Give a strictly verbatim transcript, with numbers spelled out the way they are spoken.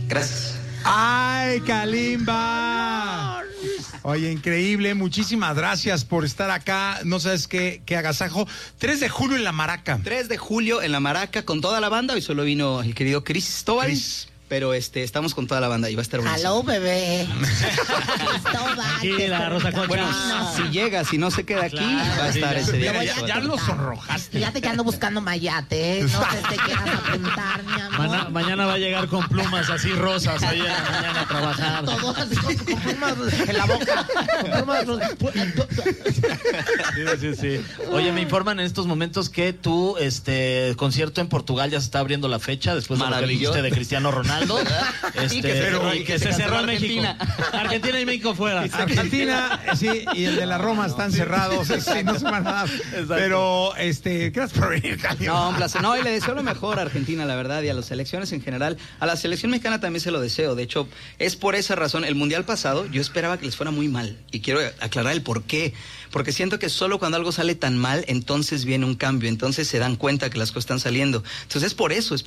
Gracias. ¡Ay, Kalimba! Oye, increíble, muchísimas gracias por estar acá. No sabes qué, qué agasajo. tres de julio en La Maraca. tres de julio en La Maraca con toda la banda. Hoy solo vino el querido Cristóbal. Chris. Pero este, estamos con toda la banda y va a estar buenísimo. Hello, bebé. Tranquila, Rosa Concha. Bueno, No. si llega, si no se queda aquí, Claro, va a estar sí, ese día. Mira, voy ya, a ya lo sonrojaste. Fíjate que ando buscando mayate, ¿eh? No sé si te quieras apuntar, mi amor. Mana- mañana va a llegar con plumas así rosas ahí en la mañana a trabajar. Todo así con, con plumas en la boca. Con plumas rosas. Sí, sí, sí. Oye, me informan en estos momentos que tu este concierto en Portugal ya se está abriendo la fecha después de lo que Maravilloso. dijiste de Cristiano Ronaldo. Este, Y que se cerró- y y que que se se cerró en canceló México. Argentina. Argentina y México fuera. Argentina, sí, y el de la Roma están cerrados, sí, no se van a dar. Pero, este, gracias por venir, Kalimba. No, un placer. No, y le deseo lo mejor a Argentina, la verdad, y a las selecciones en general. A la selección mexicana también se lo deseo. De hecho, es por esa razón. El Mundial pasado yo esperaba que les fuera muy mal. Y quiero aclarar el por qué. Porque siento que solo cuando algo sale tan mal, entonces viene un cambio. Entonces se dan cuenta que las cosas están saliendo. Entonces es por eso, es